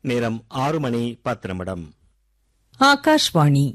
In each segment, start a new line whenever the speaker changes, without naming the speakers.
நேரம் 6:10.
ஆகாஷ்வாணி.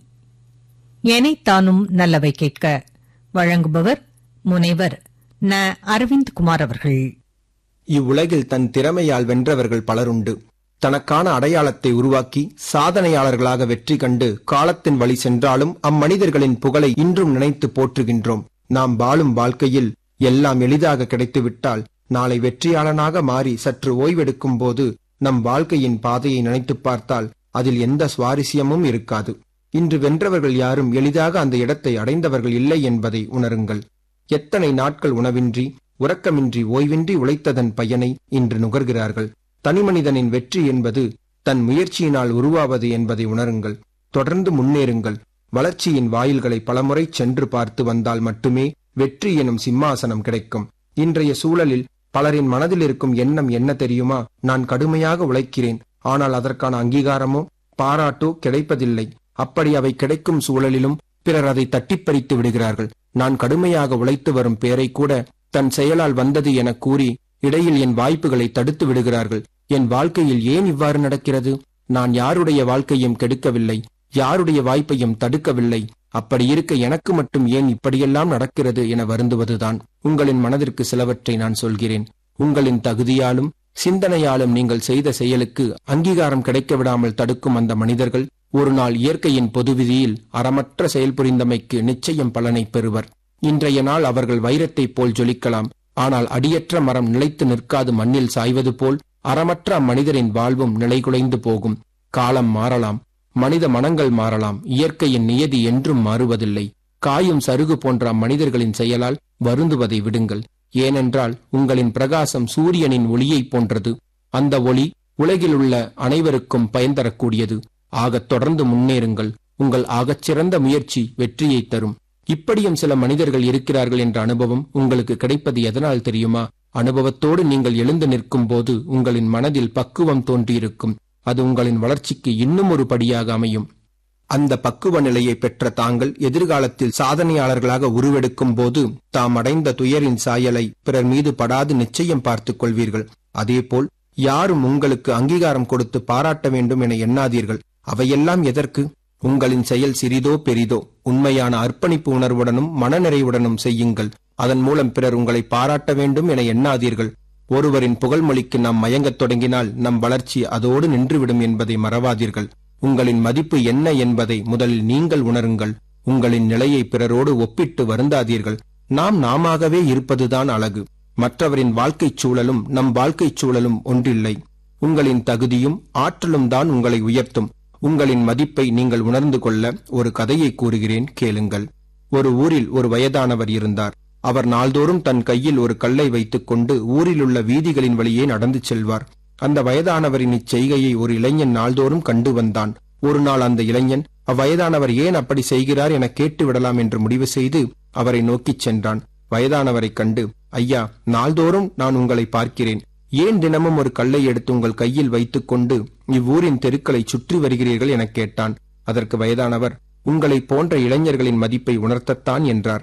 எனைத்தானும் நல்லவை கேட்க வழங்குபவர் முனைவர் ந. அரவிந்த் குமார் அவர்கள்.
இவ்வுலகில் தன் திறமையால் வென்றவர்கள் பலருண்டு. தனக்கான அடையாளத்தை உருவாக்கி சாதனையாளர்களாக வெற்றி கண்டு காலத்தின் வழி சென்றாலும் அம்மனிதர்களின் புகழை இன்றும் நினைத்து போற்றுகின்றோம். நாம் வாழும் வாழ்க்கையில் எல்லாம் எளிதாக கிடைத்துவிட்டால் நாளை வெற்றியாளனாக மாறி சற்று ஓய்வெடுக்கும் போது நம் வாழ்க்கையின் பாதையை நினைத்து பார்த்தால் அதில் எந்த சுவாரஸ்யமும் இருக்காது. இன்று வென்றவர்கள் யாரும் எளிதாக அந்த இடத்தை அடைந்தவர்கள் இல்லை என்பதை உணருங்கள். எத்தனை நாட்கள் உணவின்றி உறக்கமின்றி ஓய்வின்றி உழைத்ததன் பயனை இன்று நுகர்கிறார்கள். தனிமனிதனின் வெற்றி என்பது தன் முயற்சியினால் உருவாவது என்பதை உணருங்கள். தொடர்ந்து முன்னேறுங்கள். வளர்ச்சியின் வாயில்களை பலமுறை சென்று பார்த்து வந்தால் மட்டுமே வெற்றி எனும் சிம்மாசனம் கிடைக்கும். இன்றைய சூழலில் பலரின் மனதில் இருக்கும் எண்ணம் என்ன தெரியுமா? நான் கடுமையாக உழைக்கிறேன், ஆனால் அதற்கான அங்கீகாரமோ பாராட்டோ கிடைப்பதில்லை. அப்படி அவை கிடைக்கும் சூழலிலும் பிறர் அதை தட்டிப்பறித்து விடுகிறார்கள். நான் கடுமையாக உழைத்து வரும் பேரை கூட தன் செயலால் வந்தது என கூறி இடையில் என் வாய்ப்புகளை தடுத்து விடுகிறார்கள். என் வாழ்க்கையில் ஏன் இவ்வாறு நடக்கிறது? நான் யாருடைய வாழ்க்கையும் கெடுக்கவில்லை, யாருடைய வாய்ப்பையும் தடுக்கவில்லை. அப்படி இருக்க எனக்கு மட்டும் ஏன் இப்படியெல்லாம் நடக்கிறது என வருந்துவதுதான். உங்களின் மனதிற்கு சிலவற்றை நான் சொல்கிறேன். உங்களின் தகுதியாலும் சிந்தனையாலும் நீங்கள் செய்த செயலுக்கு அங்கீகாரம் கிடைக்க விடாமல் தடுக்கும் அந்த மனிதர்கள் ஒரு நாள் இயற்கையின் பொது விதியில் அறமற்ற செயல் புரிந்தமைக்கு நிச்சயம் பலனை பெறுவர். இன்றைய நாள் அவர்கள் வைரத்தைப் போல் ஜொலிக்கலாம், ஆனால் அடியற்ற மரம் நிலைத்து நிற்காது மண்ணில் சாய்வது போல் அறமற்ற அம்மனிதரின் வாழ்வும் நிலைகுலைந்து போகும். காலம் மாறலாம், மனித மனங்கள் மாறலாம், இயற்கையின் நியதி என்றும் மாறுவதில்லை. காயும் சருகு போன்ற அம்மனிதர்களின் செயலால் வருந்துவதை விடுங்கள். ஏனென்றால் உங்களின் பிரகாசம் சூரியனின் ஒளியைப் போன்றது. அந்த ஒளி உலகில் உள்ள அனைவருக்கும் பயன் தரக்கூடியது. ஆகத் தொடர்ந்து முன்னேறுங்கள். உங்கள் ஆகச்சிறந்த முயற்சி வெற்றியை தரும். இப்படியும் சில மனிதர்கள் இருக்கிறார்கள் என்ற அனுபவம் உங்களுக்கு கிடைப்பது எதனால் தெரியுமா? அனுபவத்தோடு நீங்கள் எழுந்து நிற்கும் போது உங்களின் மனதில் பக்குவம் தோன்றியிருக்கும். அது உங்களின் வளர்ச்சிக்கு இன்னும் ஒரு படியாக அமையும். அந்த பக்குவ நிலையை பெற்ற தாங்கள் எதிர்காலத்தில் சாதனையாளர்களாக உருவெடுக்கும் போது தாம் அடைந்த துயரின் சாயலை பிறர் மீது படாது நிச்சயம் பார்த்துக் கொள்வீர்கள். அதேபோல் யாரும் உங்களுக்கு அங்கீகாரம் கொடுத்து பாராட்ட வேண்டும் என எண்ணாதீர்கள். அவையெல்லாம் எதற்கு? உங்களின் செயல் சிறிதோ பெரிதோ உண்மையான அர்ப்பணிப்பு உணர்வுடனும் மனநிறைவுடனும் செய்யுங்கள். அதன் மூலம் பிறர் உங்களை பாராட்ட வேண்டும் என எண்ணாதீர்கள். ஒருவரின் புகழ்மொழிக்கு நாம் மயங்கத் தொடங்கினால் நம் வளர்ச்சி அதோடு நின்றுவிடும் என்பதை மறவாதீர்கள். உங்களின் மதிப்பு என்ன என்பதை முதலில் நீங்கள் உணருங்கள். உங்களின் நிலையை பிறரோடு ஒப்பிட்டு வருந்தாதீர்கள். நாமாகவே இருப்பதுதான் அழகு. மற்றவரின் வாழ்க்கைச் சூழலும் நம் வாழ்க்கைச் சூழலும் ஒன்றில்லை. உங்களின் தகுதியும் ஆற்றலும் தான் உங்களை உயர்த்தும். உங்களின் மதிப்பை நீங்கள் உணர்ந்து கொள்ள ஒரு கதையை கூறுகிறேன், கேளுங்கள். ஒரு ஊரில் ஒரு வயதானவர் இருந்தார். அவர் நாள்தோறும் தன் கையில் ஒரு கல்லை வைத்துக் கொண்டு ஊரில் உள்ள வீதிகளின் வழியே நடந்து செல்வார். அந்த வயதானவரின் இச்செய்கையை ஒரு இளைஞன் நாள்தோறும் கண்டு வந்தான். ஒரு நாள் அந்த இளைஞன் அவ்வயதானவர் ஏன் அப்படி செய்கிறார் என கேட்டு விடலாம் என்று முடிவு செய்து அவரை நோக்கிச் சென்றான். வயதானவரை கண்டு, ஐயா, நாள்தோறும் நான் உங்களை பார்க்கிறேன். ஏன் தினமும் ஒரு கல்லை எடுத்து உங்கள் கையில் வைத்துக் கொண்டு இவ்வூரின் தெருக்களை சுற்றி வருகிறீர்கள் என கேட்டான். அதற்கு வயதானவர், உங்களை போன்ற இளைஞர்களின் மதிப்பை உணர்த்தத்தான் என்றார்.